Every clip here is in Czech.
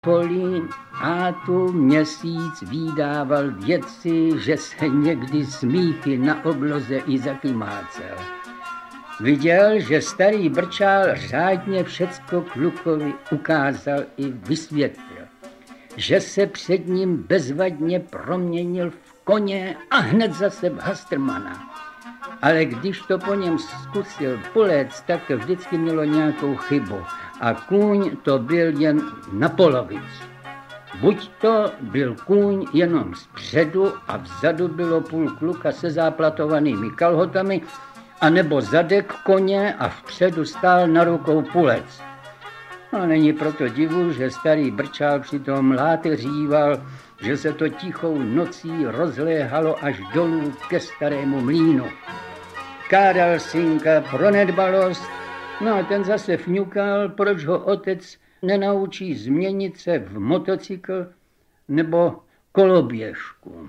poli a tu měsíc vydával věci, že se někdy smíchy na obloze i zaklimácel. Viděl, že starý brčál řádně všecko klukovi ukázal i vysvětlil, že se před ním bezvadně proměnil v koně a hned zase v hastrmana. Ale když to po něm zkusil pulec, tak to vždycky mělo nějakou chybu a kůň to byl jen na polovici. Buď to byl kůň jenom zpředu a vzadu bylo půl kluka se záplatovanými kalhotami, anebo zadek koně a vpředu stál na rukou pulec. A není proto divu, že starý brčál přitom láteříval, že se to tichou nocí rozléhalo až dolů ke starému mlýnu. Kádal synka pro nedbalost, no a ten zase fňukal, proč ho otec nenaučí změnit se v motocykl nebo koloběžku.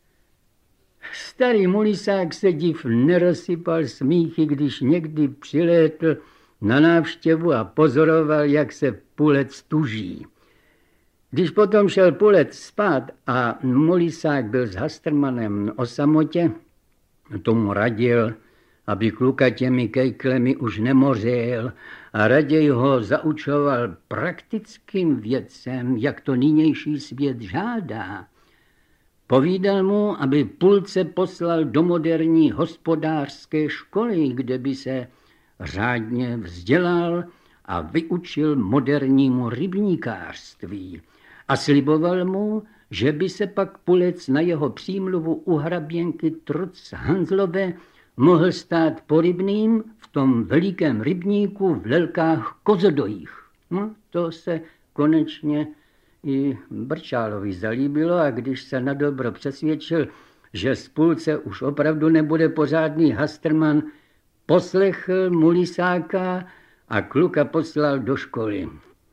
Starý mulisák se div nerozsypal smíchy, když někdy přilétl na návštěvu a pozoroval, jak se pulec tuží. Když potom šel pulec spát a mulisák byl s hastrmanem o samotě, tomu radil, aby kluka těmi kejklemi už nemořil a raději ho zaučoval praktickým věcem, jak to nynější svět žádá. Povídal mu, aby pulce poslal do moderní hospodářské školy, kde by se řádně vzdělal a vyučil modernímu rybníkářství. A sliboval mu, že by se pak pulec na jeho přímluvu u hraběnky Truc Hanzlové mohl stát porybným v tom velikém rybníku v Lelkách Kozodojích. No, to se konečně i Brčálovi zalíbilo a když se nadobro přesvědčil, že z pulce už opravdu nebude pořádný hastrman, poslechl mulisáka a kluka poslal do školy.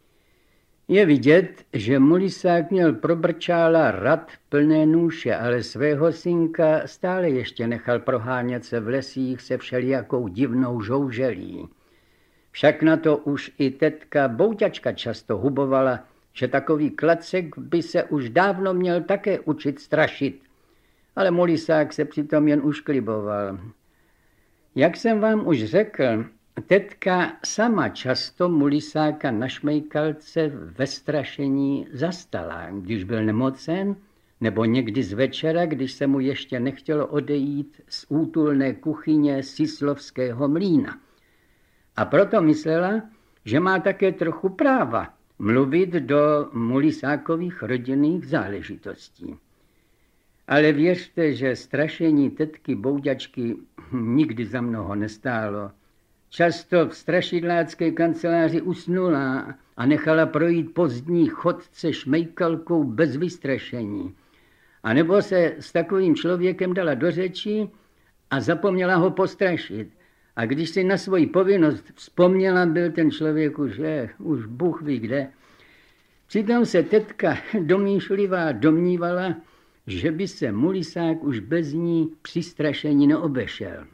Je vidět, že mulisák měl pro Brčála rad plné nůše, ale svého synka stále ještě nechal prohánět se v lesích se všelijakou divnou žouželí. Však na to už i tetka Bouťačka často hubovala, že takový klacek by se už dávno měl také učit strašit. Ale mulisák se přitom jen uškliboval. Jak jsem vám už řekl, tetka sama často mulisáka na šmejkalce ve strašení zastala, když byl nemocen, nebo někdy z večera, když se mu ještě nechtělo odejít z útulné kuchyně Sislovského mlýna. A proto myslela, že má také trochu práva mluvit do mulisákových rodinných záležitostí. Ale věřte, že strašení tetky Bouďačky nikdy za mnoho nestálo. Často v strašidlácké kanceláři usnula a nechala projít pozdní chodce šmejkalkou bez vystrašení. A nebo se s takovým člověkem dala do řeči a zapomněla ho postrašit. A když si na svoji povinnost vzpomněla, byl ten člověk už Bůh ví kde. Přitom se tetka domýšlivá domnívala, že by se mulisák už bez ní při strašení neobešel.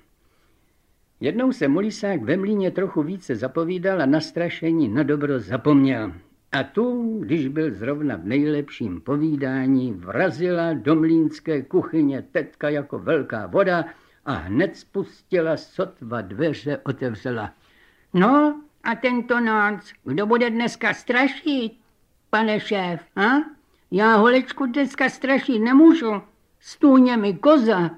Jednou se mulisák ve mlýně trochu více zapovídal a na strašení na dobro zapomněl. A tu, když byl zrovna v nejlepším povídání, vrazila do mlýnské kuchyně tetka jako velká voda a hned spustila, sotva dveře otevřela. No a tento noc, kdo bude dneska strašit, pane šéf, a? Já holečku dneska strašit nemůžu, stůně mi koza,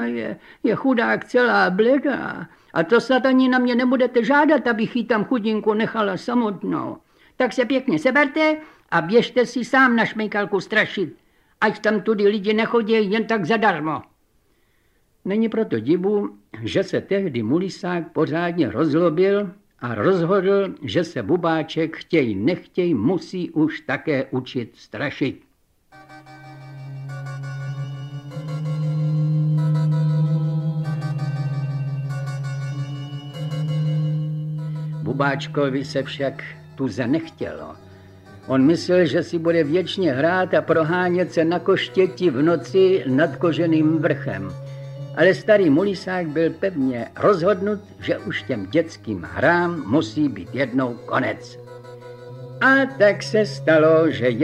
je chudák celá bledá. A to snad ani na mě nebudete žádat, abych jí tam chudinku nechala samotnou. Tak se pěkně seberte a běžte si sám na šmejkalku strašit, ať tam tudy lidi nechodí jen tak zadarmo. Není proto divu, že se tehdy mulisák pořádně rozlobil a rozhodl, že se bubáček chtěj nechtěj musí už také učit strašit. Bubáčkovi se však tuze nechtělo. On myslel, že si bude věčně hrát a prohánět se na koštěti v noci nad Koženým vrchem. Ale starý mulisák byl pevně rozhodnut, že už těm dětským hrám musí být jednou konec. A tak se stalo, že